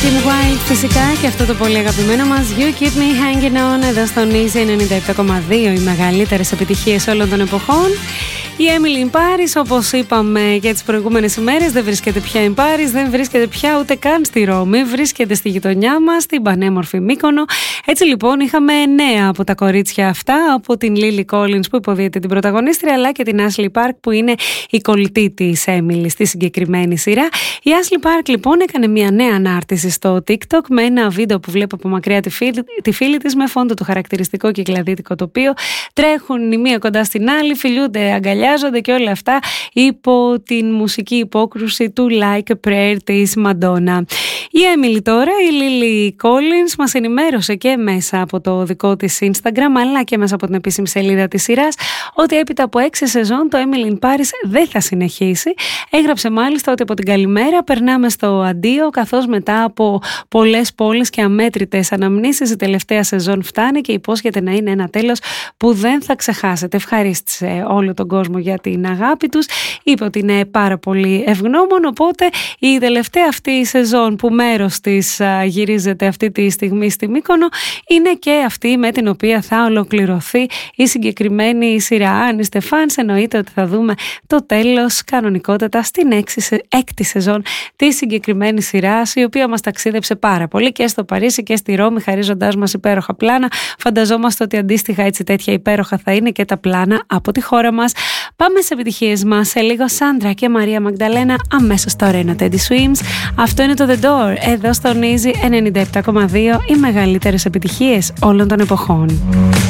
Kim Wilde φυσικά και αυτό το πολύ αγαπημένο μας You Keep Me Hanging On εδώ στον Easy 97,2, οι μεγαλύτερες επιτυχίες όλων των εποχών. Η Emily in Paris, όπως είπαμε και τις προηγούμενες ημέρες, δεν βρίσκεται πια in Paris, δεν βρίσκεται πια ούτε καν στη Ρώμη, βρίσκεται στη γειτονιά μας, στην πανέμορφη Μύκονο. Έτσι λοιπόν είχαμε νέα από τα κορίτσια αυτά, από την Lily Collins που υποδίεται την πρωταγωνίστρια, αλλά και την Ashley Park που είναι η κολλητή της Emily στη συγκεκριμένη σειρά. Η Ashley Park λοιπόν έκανε μια νέα ανάρτηση στο TikTok με ένα βίντεο που βλέπω από μακριά τη φίλη της με φόντο του χαρακτηριστικό κυκλαδίτικο τοπίο. Τρέχουν η μία κοντά στην άλλη, φιλιούνται, αγκαλιάζονται και όλα αυτά υπό την μουσική υπόκρουση του Like a Prayer της Madonna. Η Emily τώρα, η Lily Collins, μας ενημέρωσε και μέσα από το δικό της Instagram αλλά και μέσα από την επίσημη σελίδα της σειράς ότι έπειτα από 6 σεζόν το Emily in Paris δεν θα συνεχίσει. Έγραψε μάλιστα ότι από την καλημέρα περνάμε στο αντίο, καθώς μετά από πολλές πόλεις και αμέτρητες αναμνήσεις η τελευταία σεζόν φτάνει και υπόσχεται να είναι ένα τέλος που δεν θα ξεχάσετε. Ευχαρίστησε όλο τον κόσμο για την αγάπη τους, είπε ότι είναι πάρα πολύ ευγνώμων, οπότε η τελευταία αυτή η σεζόν που μέρος της γυρίζεται αυτή τη στιγμή στη Μύκονο είναι και αυτή με την οποία θα ολοκληρωθεί η συγκεκριμένη σειρά. Αν είστε φανς, εννοείται ότι θα δούμε το τέλος κανονικότατα στην 6η σεζόν της συγκεκριμένης σειράς, η οποία μας ταξίδεψε πάρα πολύ και στο Παρίσι και στη Ρώμη, χαρίζοντάς μας υπέροχα πλάνα. Φανταζόμαστε ότι αντίστοιχα έτσι τέτοια υπέροχα θα είναι και τα πλάνα από τη χώρα μας. Πάμε σε επιτυχίες μας. Σε λίγο Σάντρα και Μαρία Μαγδαλένα. Αμέσως τώρα είναι ο Teddy Swims. Αυτό είναι το The Door. Εδώ στον Easy 97,2, οι μεγαλύτερες επιτυχίες όλων των εποχών.